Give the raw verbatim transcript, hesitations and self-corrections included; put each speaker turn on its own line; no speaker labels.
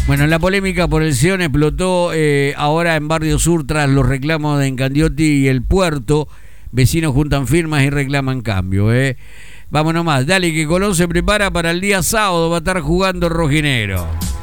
Bueno, la polémica por el Sion explotó eh, ahora en Barrio Sur tras los reclamos de Encandiotti y el Puerto. Vecinos juntan firmas y reclaman cambio. Eh. Vamos nomás, dale que Colón se prepara para el día sábado, va a estar jugando rojinero.